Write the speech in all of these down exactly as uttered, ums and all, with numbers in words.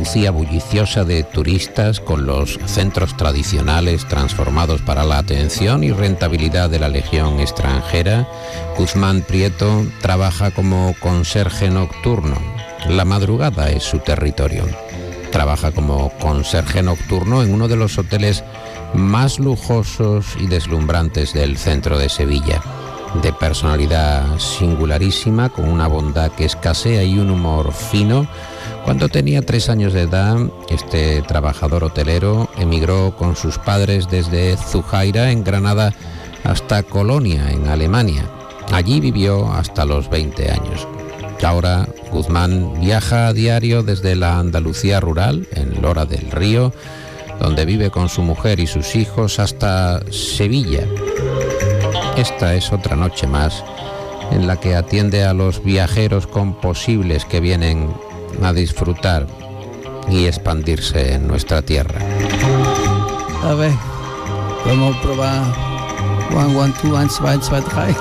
Andalucía bulliciosa de turistas, con los centros tradicionales transformados para la atención y rentabilidad de la legión extranjera, Guzmán Prieto trabaja como conserje nocturno. La madrugada es su territorio. Trabaja como conserje nocturno en uno de los hoteles más lujosos y deslumbrantes del centro de Sevilla. De personalidad singularísima, con una bondad que escasea y un humor fino, cuando tenía tres años de edad, este trabajador hotelero emigró con sus padres desde Zujaira, en Granada, hasta Colonia, en Alemania. Allí vivió hasta los veinte años. Ahora Guzmán viaja a diario desde la Andalucía rural, en Lora del Río, donde vive con su mujer y sus hijos, hasta Sevilla. Esta es otra noche más en la que atiende a los viajeros composibles que vienen a disfrutar y expandirse en nuestra tierra. A ver, vamos a probar one, one, two, one, zwei, zwei, drei.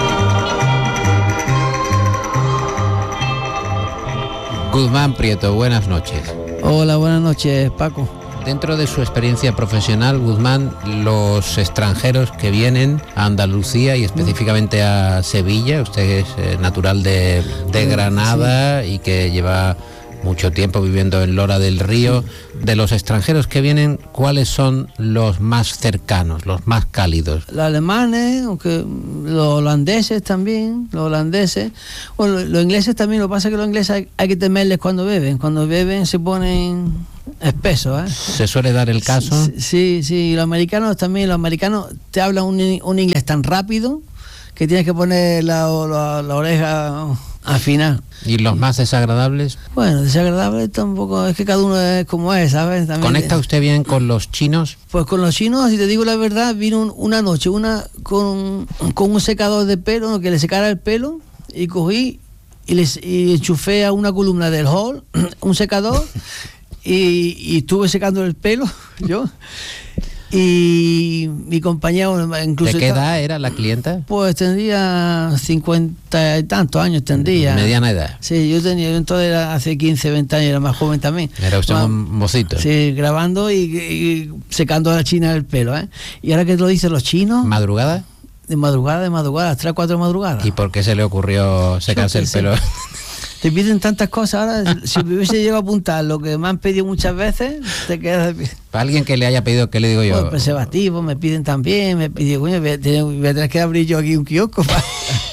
Guzmán Prieto, buenas noches. Hola, buenas noches, Paco. Dentro de su experiencia profesional, Guzmán, los extranjeros que vienen a Andalucía y específicamente a Sevilla, usted es eh, natural de, de Granada, sí, y que lleva mucho tiempo viviendo en Lora del Río, de los extranjeros que vienen, ¿cuáles son los más cercanos, los más cálidos? Los alemanes, aunque los holandeses también, los holandeses, bueno, los ingleses también. Lo que pasa es que los ingleses hay, hay que temerles cuando beben, cuando beben se ponen espesos, ¿eh? ¿Se suele dar el caso? Sí, sí, los americanos también, los americanos te hablan un, un inglés tan rápido que tienes que poner la, la, la oreja al final. ¿Y los más desagradables? Bueno, desagradable tampoco, es que cada uno es como es, ¿sabes? También. ¿Conecta usted bien con los chinos? Pues con los chinos, si te digo la verdad, vino un, una noche, una con, con un secador de pelo, que le secara el pelo, y cogí y, les, y enchufé a una columna del hall un secador y, y estuve secando el pelo yo. Y mi compañero incluso... ¿De qué edad era la clienta? Pues tendría cincuenta y tantos años, tendría. ¿Mediana edad? Sí, yo tenía, yo entonces era hace quince, veinte años, era más joven también. Era usted más, un mocito. Sí, grabando y, y secando a la china el pelo, ¿eh? Y ahora que lo dicen los chinos... ¿Madrugada? De madrugada, de madrugada, las tres, cuatro de madrugada. ¿Y por qué se le ocurrió secarse el pelo? Te piden tantas cosas ahora, si me hubiese llegado a apuntar lo que me han pedido muchas veces, te quedas de pie. Para alguien que le haya pedido, ¿qué le digo yo? Pues preservativo, me piden también, me piden, coño, voy a tener, voy a tener que abrir yo aquí un kiosco para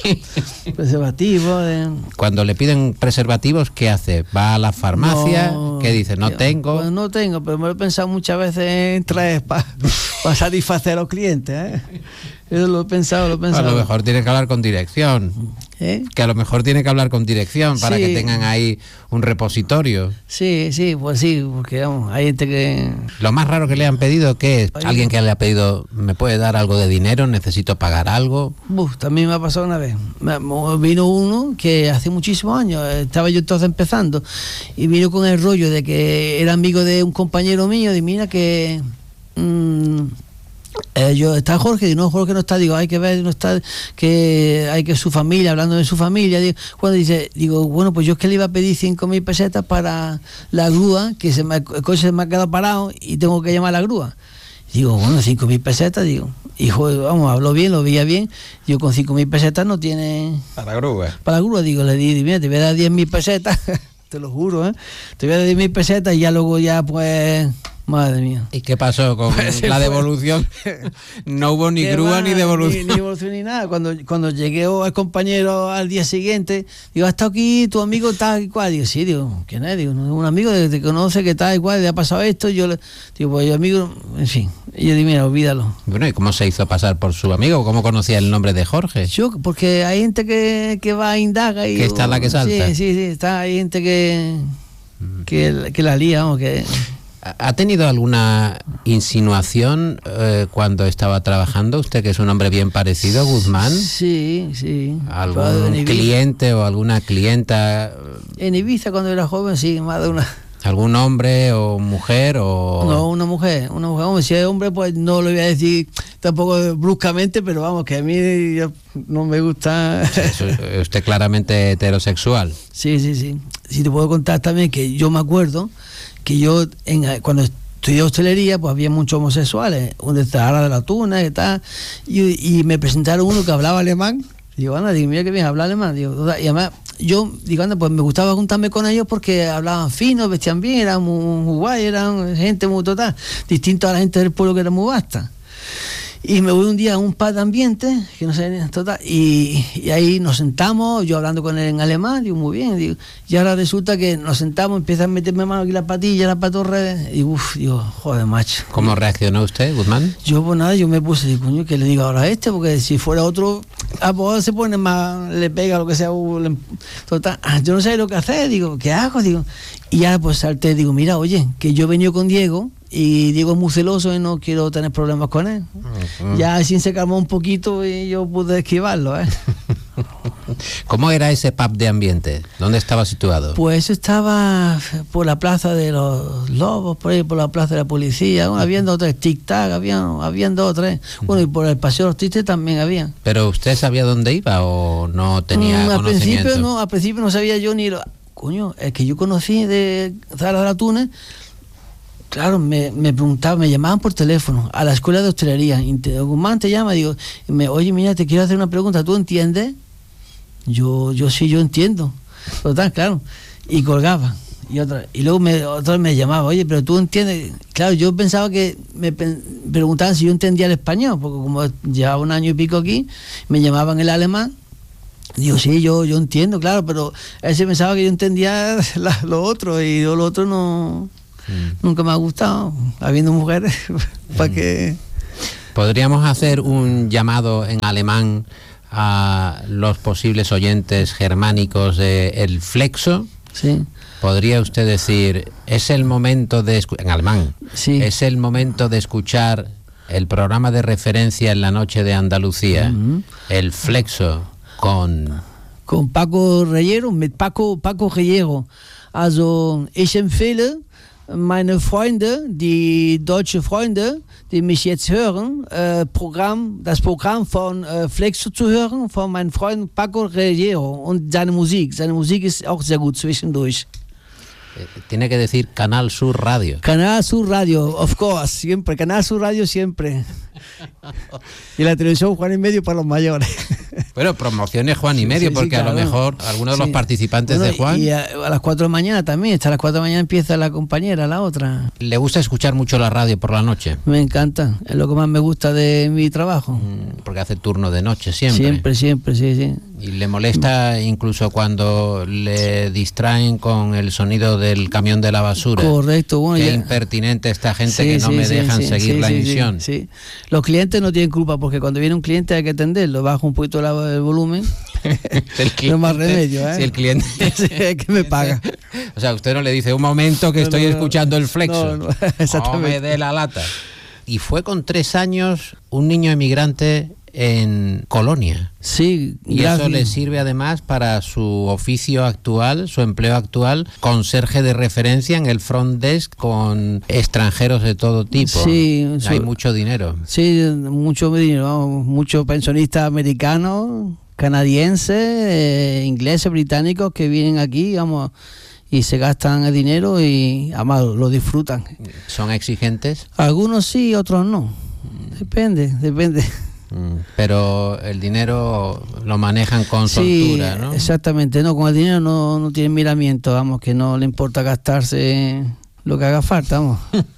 preservativo. Eh. Cuando le piden preservativos, ¿qué hace? ¿Va a la farmacia? No, ¿Qué dice? ¿No yo, tengo? Pues no tengo, pero me lo he pensado muchas veces en traer para pa satisfacer a los clientes, ¿eh? Eso lo he pensado, lo he pensado. A lo mejor tiene que hablar con dirección. ¿Eh? Que a lo mejor tiene que hablar con dirección para sí. que tengan ahí un repositorio. Sí, sí, pues sí, porque vamos, hay gente que... Lo más raro que le han pedido, ¿qué es? Alguien que le ha pedido, ¿me puede dar algo de dinero? ¿Necesito pagar algo? Uf, también me ha pasado una vez. Me, vino uno que hace muchísimos años, estaba yo entonces empezando, y vino con el rollo de que era amigo de un compañero mío, de mira que... Mmm, Eh, yo, está Jorge, digo, no, Jorge no está, digo, hay que ver, no está, que hay que su familia, hablando de su familia, digo, cuando dice, digo, bueno, pues yo es que le iba a pedir cinco mil pesetas para la grúa, que se me, el coche se me ha quedado parado y tengo que llamar a la grúa. Digo, bueno, cinco mil pesetas, digo, hijo, vamos, habló bien, lo veía bien, digo, con cinco mil pesetas no tiene... Para la grúa. Para la grúa, digo, le di, mira, te voy a dar diez mil pesetas, te lo juro, ¿eh? Te voy a dar diez mil pesetas y ya luego ya, pues... Madre mía. ¿Y qué pasó con la devolución? No hubo ni grúa va, ni devolución. Ni, ni devolución ni nada. Cuando, cuando llegué al compañero al día siguiente, digo, ¿ha estado aquí tu amigo tal y cual? Digo, sí, digo, ¿quién es? Digo, un amigo que te conoce que tal y cual, le ha pasado esto. Yo le digo, pues yo amigo, en fin. Y yo digo, mira, olvídalo. Bueno, ¿y cómo se hizo pasar por su amigo? ¿Cómo conocía el nombre de Jorge? Yo, porque hay gente que, que va a indaga y... Que está la que salta. Sí, sí, sí, está, hay gente que, que, que la lía, vamos, que... ¿Ha tenido alguna insinuación eh, cuando estaba trabajando? Usted, que es un hombre bien parecido, Guzmán. Sí, sí. ¿Algún cliente o alguna clienta? En Ibiza, cuando era joven, sí, más de una. ¿Algún hombre o mujer o...? No, una mujer, una mujer. Hombre, si es hombre, pues no le voy a decir, tampoco bruscamente, pero vamos, que a mí yo, no me gusta. Eso, usted claramente heterosexual. Sí, sí, sí. Si te puedo contar también que yo me acuerdo que yo, en, cuando estudié hostelería, pues había muchos homosexuales, un de Zahara de la Tuna y tal, y, y me presentaron uno que hablaba alemán. Digo, anda, digo, mira que bien, habla alemán. Digo, y además, yo, digo, anda, pues me gustaba juntarme con ellos porque hablaban fino, vestían bien, eran muy, muy guay, eran gente muy total, distinto a la gente del pueblo que era muy vasta. Y me voy un día a un pub de ambiente, que no sé, total, y, y ahí nos sentamos, yo hablando con él en alemán, digo, muy bien, digo, y ahora resulta que nos sentamos, empiezan a meterme mano aquí las patillas, las patorres, y uff, digo, joder, macho. ¿Cómo reaccionó usted, Guzmán? Yo, pues nada, yo me puse, digo, coño, ¿qué le digo ahora a este? Porque si fuera otro, a pues se pone más, le pega lo que sea, le, total, yo no sé lo que hacer, digo, ¿qué hago? Digo, y ahora pues salté, digo, mira, oye, que yo he venido con Diego, y Diego es muy celoso y no quiero tener problemas con él. Uh-huh. Ya así se calmó un poquito y yo pude esquivarlo, ¿eh? ¿Cómo era ese pub de ambiente? ¿Dónde estaba situado? Pues estaba por la plaza de los Lobos, por ahí por la plaza de la policía, bueno, habían dos o tres tic-tac, habían, habían dos o tres. Bueno, y por el Paseo de los Tristes también había. ¿Pero usted sabía dónde iba o no tenía mm, al conocimiento? Principio no, al principio no sabía yo ni lo... Coño, el que yo conocí de Zahara de la Tuna, claro, me, me preguntaban, me llamaban por teléfono a la escuela de hostelería. Guzmán te llama, digo, me, oye, mira, te quiero hacer una pregunta, ¿tú entiendes? Yo, yo sí, yo entiendo. Total, claro. Y colgaba. Y otra, y luego me, otra vez me llamaba, oye, pero tú entiendes. Claro, yo pensaba que me preguntaban si yo entendía el español, porque como llevaba un año y pico aquí, me llamaban el alemán. Digo, sí, yo, yo entiendo, claro, pero él se pensaba que yo entendía la, lo otro, y yo lo otro no. Mm. Nunca me ha gustado, habiendo mujeres, para que... ¿Podríamos hacer un llamado en alemán a los posibles oyentes germánicos de El Flexo? Sí. ¿Podría usted decir, es el momento de... en alemán, sí. es el momento de escuchar el programa de referencia en la noche de Andalucía, uh-huh. El Flexo, con... Con Paco Reyero, mit Paco, Paco Reyero. Also, ich empfehle meine Freunde, die deutsche Freunde, die mich jetzt hören, äh, Programm, das Programm von äh, Flexo zu hören, von meinem Freund Paco Reyero und seine Musik. Seine Musik ist auch sehr gut zwischendurch. Tiene que decir Canal Sur Radio. Canal Sur Radio, of course, siempre. Canal Sur Radio siempre. Y la televisión Juan y Medio para los mayores. Bueno, promocione Juan y Medio, sí, porque sí, claro, a lo mejor algunos de sí. los participantes bueno, de Juan... Y a, a las cuatro de la mañana también, hasta las cuatro de la mañana empieza la compañera, la otra. ¿Le gusta escuchar mucho la radio por la noche? Me encanta, es lo que más me gusta de mi trabajo. Porque hace turno de noche siempre. Siempre, siempre, sí, sí. ¿Y le molesta incluso cuando le distraen con el sonido del camión de la basura? Correcto. Bueno, Qué ya... impertinente esta gente sí, que no sí, me sí, dejan sí, seguir sí, la sí, emisión. Sí, sí. Los clientes no tienen culpa, porque cuando viene un cliente hay que atenderlo, bajo un poquito el volumen. No más remedio, ¿eh? Si el cliente es que me paga. O sea, usted no le dice, un momento que no, estoy no, escuchando el Flexo. No, no, exactamente. No me dé la lata. Y fue con tres años un niño emigrante en Colonia. Sí, y gracias. Eso le sirve además para su oficio actual, su empleo actual, conserje de referencia en el front desk con extranjeros de todo tipo. Sí, hay su, mucho dinero. Sí, mucho dinero, vamos, muchos pensionistas americanos, canadienses, eh, ingleses, británicos que vienen aquí, vamos, y se gastan el dinero y además lo disfrutan. ¿Son exigentes? Algunos sí, otros no. Depende, depende. Pero el dinero lo manejan con sí, soltura, ¿no? Exactamente, no, con el dinero no, no tienen miramiento, vamos, que no le importa gastarse lo que haga falta, vamos.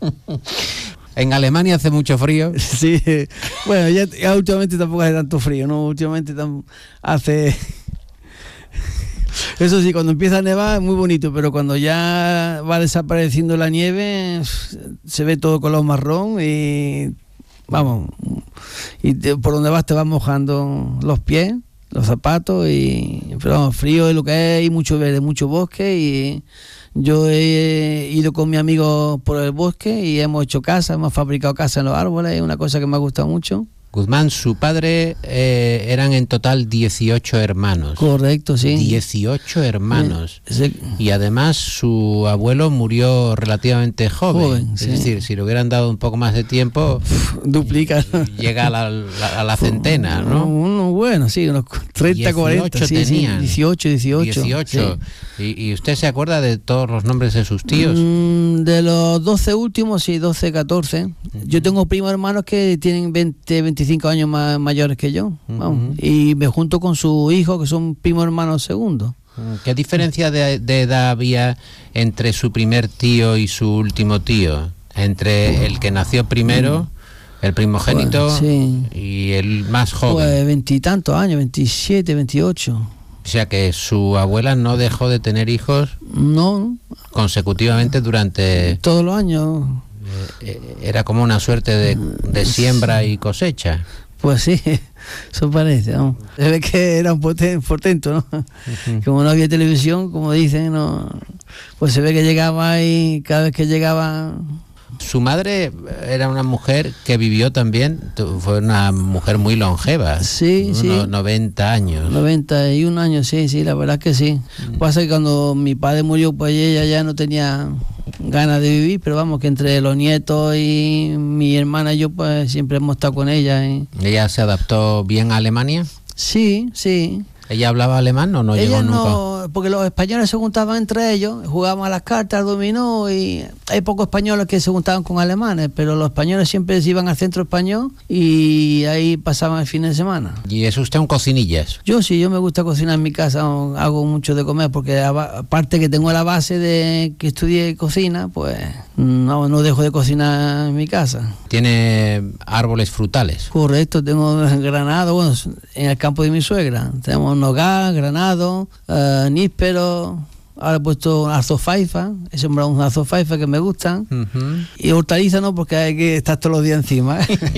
En Alemania hace mucho frío. Sí, bueno, ya, ya últimamente tampoco hace tanto frío, ¿no? Últimamente tam, hace... Eso sí, cuando empieza a nevar es muy bonito, pero cuando ya va desapareciendo la nieve, se ve todo color marrón y... Vamos, y te, por donde vas te vas mojando los pies, los zapatos, y pero vamos, frío es lo que es, y mucho verde, mucho bosque, y yo he ido con mi amigo por el bosque y hemos hecho casa, hemos fabricado casa en los árboles, es una cosa que me ha gustado mucho. Guzmán, su padre eh, eran en total dieciocho hermanos. Correcto, sí. dieciocho hermanos. Sí. Y además su abuelo murió relativamente joven. Joven, es sí. decir, si le hubieran dado un poco más de tiempo, duplica. Llega a la, la, a la centena, ¿no? Uno, bueno, sí, unos treinta, cuarenta. Sí, tenían. Sí, dieciocho, dieciocho. dieciocho. Sí. ¿Y, ¿Y usted se acuerda de todos los nombres de sus tíos? Mm, de los doce últimos, sí, doce, catorce. Uh-huh. Yo tengo primos hermanos que tienen veinte, veinticinco años más mayores que yo. Uh-huh. Vamos, y me junto con su hijo, que son primos hermanos segundos. ¿Qué diferencia de, de edad había entre su primer tío y su último tío? Entre el que nació primero, el primogénito, pues, sí. y el más joven. Pues veintitantos años, veintisiete, veintiocho. O sea que su abuela no dejó de tener hijos. No. Consecutivamente durante todos los años. Eh, era como una suerte de, de siembra y cosecha. Pues sí, eso parece, ¿no? Se ve que era un portento, ¿no? Uh-huh. Como no había televisión, como dicen, ¿no? Pues se ve que llegaba y cada vez que llegaba... Su madre era una mujer que vivió también, fue una mujer muy longeva. Sí, unos sí. noventa años. noventa y un años, sí, sí, la verdad que sí. Uh-huh. Pasa que cuando mi padre murió, pues ella ya no tenía ganas de vivir, pero vamos, que entre los nietos y mi hermana y yo, pues siempre hemos estado con ella. Y... ¿Ella se adaptó bien a Alemania? Sí, sí. ¿Ella hablaba alemán o no Ella llegó nunca? No, porque los españoles se juntaban entre ellos, jugaban a las cartas, al dominó, y hay pocos españoles que se juntaban con alemanes, pero los españoles siempre se iban al centro español y ahí pasaban el fin de semana. ¿Y es usted un cocinillas? Yo sí, yo me gusta cocinar en mi casa, hago mucho de comer, porque aparte que tengo la base de que estudié cocina, pues no, no dejo de cocinar en mi casa. ¿Tiene árboles frutales? Correcto, tengo granado, bueno, en el campo de mi suegra, tenemos nogal, granado, uh, níspero, ahora he puesto azofaifa, he sembrado un azofaifa que me gustan, uh-huh. y hortaliza no, porque hay que estar todos los días encima.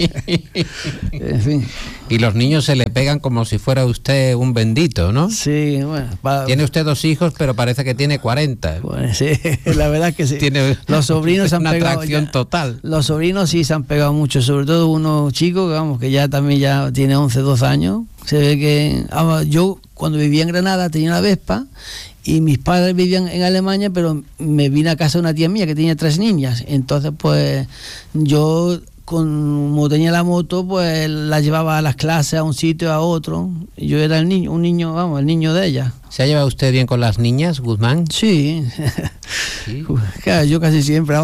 En fin. Y los niños se le pegan como si fuera usted un bendito, ¿no? Sí, bueno. Para... Tiene usted dos hijos, pero parece que tiene cuarenta. Pues sí, la verdad es que sí. Tiene los sobrinos se han una pegado atracción ya. Total. Los sobrinos sí se han pegado mucho, sobre todo uno chico, que vamos, que ya también ya tiene once, doce años. Se ve que yo cuando vivía en Granada tenía una Vespa y mis padres vivían en Alemania, pero me vine a casa de una tía mía que tenía tres niñas. Entonces pues yo, como tenía la moto, pues la llevaba a las clases, a un sitio, a otro. Yo era el niño, un niño, vamos, el niño de ella. ¿Se ha llevado usted bien con las niñas, Guzmán? Sí, ¿Sí? Claro, yo casi siempre.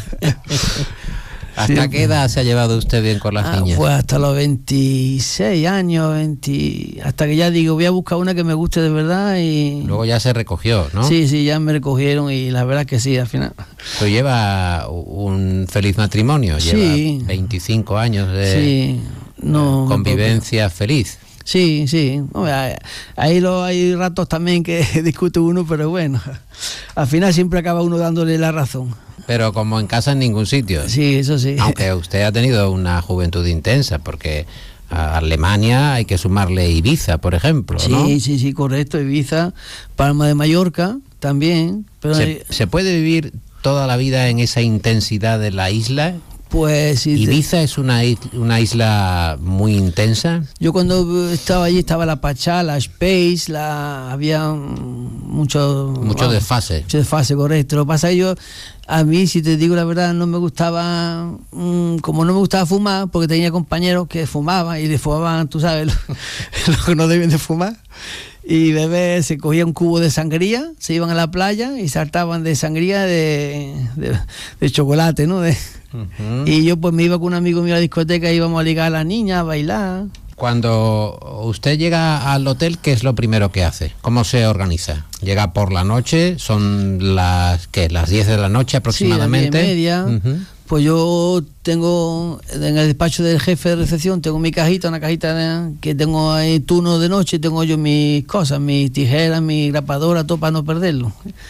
¿Hasta sí. qué edad se ha llevado usted bien con las ah, niñas? Pues hasta los veintiséis años, veinte, hasta que ya digo, voy a buscar una que me guste de verdad y... Luego ya se recogió, ¿no? Sí, sí, ya me recogieron y la verdad que sí, al final. Pero lleva un feliz matrimonio, sí. Lleva veinticinco años de sí. no, convivencia feliz. Sí, sí. Ahí lo, hay ratos también que discute uno, pero bueno, al final siempre acaba uno dándole la razón. Pero como en casa en ningún sitio. Sí, eso sí. Aunque usted ha tenido una juventud intensa, porque a Alemania hay que sumarle Ibiza, por ejemplo, ¿no? Sí, sí, sí, correcto. Ibiza, Palma de Mallorca también. Pero ¿Se, ¿Se puede vivir toda la vida en esa intensidad de la isla? Pues sí. ¿Ibiza es una, una isla muy intensa? Yo cuando estaba allí estaba la Pachá, la Space, la había mucho... Mucho desfase. Mucho desfase, correcto. Lo que pasa es que yo, a mí, si te digo la verdad, no me gustaba, mmm, como no me gustaba fumar, porque tenía compañeros que fumaban y le fumaban, tú sabes, lo, lo que no deben de fumar. Y bebé se cogía un cubo de sangría, se iban a la playa y saltaban de sangría de, de, de chocolate, ¿no? De, uh-huh. Y yo pues me iba con un amigo mío a la discoteca y íbamos a ligar a las niñas, a bailar. Cuando usted llega al hotel, ¿qué es lo primero que hace? ¿Cómo se organiza? Llega por la noche, son las ¿qué? Las diez de la noche aproximadamente. Sí, diez y media. Uh-huh. Pues yo tengo, en el despacho del jefe de recepción, tengo mi cajita, una cajita que tengo ahí turno de noche, tengo yo mis cosas, mis tijeras, mi grapadora, todo para no perderlo.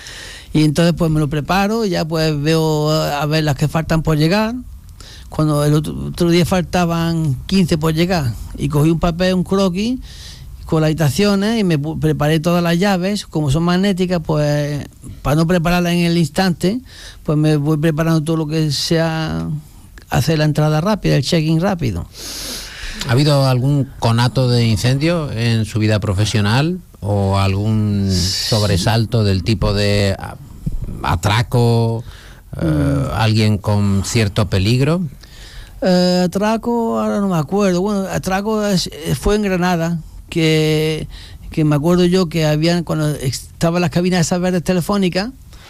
Y entonces pues me lo preparo, ya pues veo a ver las que faltan por llegar. Cuando el otro, otro día faltaban quince por llegar, y cogí un papel, un croquis, con las habitaciones y me preparé todas las llaves, como son magnéticas, pues para no prepararlas en el instante, pues me voy preparando todo lo que sea hacer la entrada rápida, el check-in rápido. ¿Ha habido algún conato de incendio en su vida profesional o algún sobresalto del tipo de atraco, mm. eh, alguien con cierto peligro? Eh, atraco, ahora no me acuerdo. Bueno, atraco es, fue en Granada, que, que me acuerdo yo que habían, cuando estaban las cabinas esas verdes telefónicas,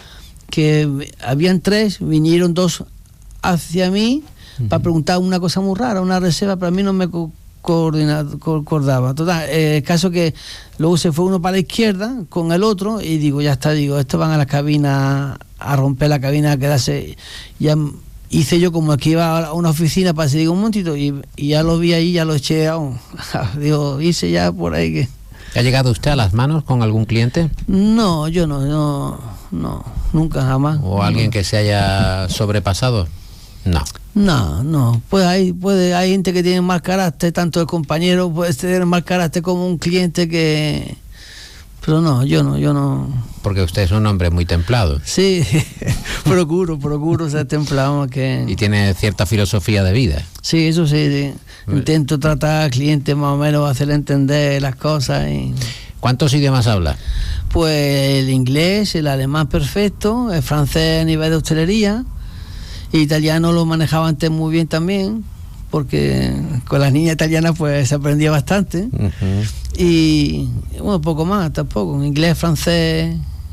que habían tres, vinieron dos hacia mí uh-huh. para preguntar una cosa muy rara, una reserva, pero a mí no me co- coordinado, co- acordaba. Total, eh, el caso que luego se fue uno para la izquierda con el otro y digo, ya está, digo, estos van a las cabinas a romper la cabina, a quedarse. Ya hice yo como que iba a una oficina para decir, digo, un momentito, y, y ya lo vi ahí, ya lo eché a un, digo, hice ya por ahí que... ¿Ha llegado usted a las manos con algún cliente? No, yo no, no, no, nunca, jamás. ¿O alguien no. que se haya sobrepasado? No. No, no, pues hay, puede, hay gente que tiene mal carácter, tanto el compañero puede tener mal carácter como un cliente que... Pero no, yo no, yo no... Porque usted es un hombre muy templado. Sí, procuro, procuro ser templado. Que... Y tiene cierta filosofía de vida. Sí, eso sí, sí. Intento tratar al cliente más o menos, hacerle entender las cosas. Y... ¿Cuántos idiomas habla? Pues el inglés, el alemán perfecto, el francés a nivel de hostelería, el italiano lo manejaba antes muy bien también, porque con las niñas italianas pues se aprendía bastante. Uh-huh. Y bueno, poco más tampoco, inglés, francés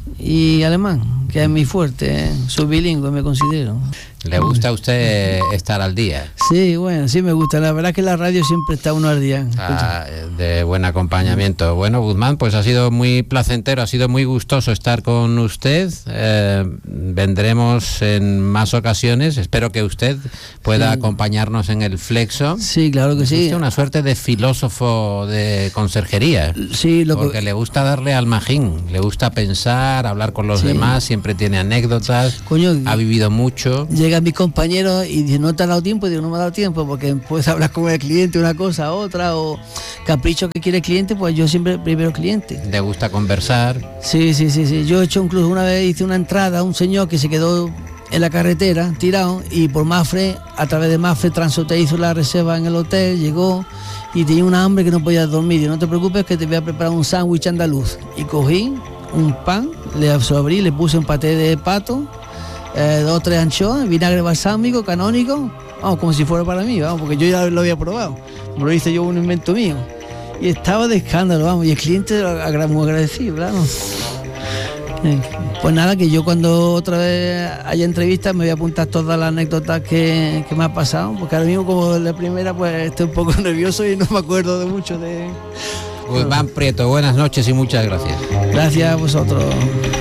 y alemán, que es mi fuerte, soy bilingüe, me considero. ¿Le gusta a usted estar al día? Sí, bueno, sí me gusta, la verdad es que la radio siempre está uno al día. Ah, de buen acompañamiento. Bueno, Guzmán, pues ha sido muy placentero, ha sido muy gustoso estar con usted. Eh, vendremos en más ocasiones, espero que usted pueda sí. acompañarnos en el Flexo. Sí, claro que es sí. Usted una suerte de filósofo de conserjería. Sí, lo porque que... le gusta darle al magín, le gusta pensar, hablar con los sí. demás, siempre tiene anécdotas, Coño, ha vivido mucho. Llega a mis compañeros y dice, ¿no te ha dado tiempo? Y digo, no me ha dado tiempo, porque puedes hablar con el cliente una cosa, otra, o capricho que quiere el cliente, pues yo siempre primero cliente. ¿Le gusta conversar? Sí, sí, sí, sí. Yo he hecho incluso una vez, hice una entrada a un señor que se quedó en la carretera, tirado, y por Mafre, a través de Mafre, Transote hizo la reserva en el hotel, llegó y tenía una hambre que no podía dormir. Y no te preocupes que te voy a preparar un sándwich andaluz. Y cogí un pan, le abrí, le puse un paté de pato, Eh, dos o tres anchoas, vinagre balsámico, canónico, vamos, como si fuera para mí, vamos, porque yo ya lo había probado, me lo hice yo un invento mío, y estaba de escándalo, vamos, y el cliente muy agradecido, claro. Eh, pues nada, que yo cuando otra vez haya entrevistas me voy a apuntar todas las anécdotas que, que me ha pasado, porque ahora mismo como la primera pues estoy un poco nervioso y no me acuerdo de mucho de... Guzmán Prieto, buenas noches y muchas gracias. Gracias a vosotros.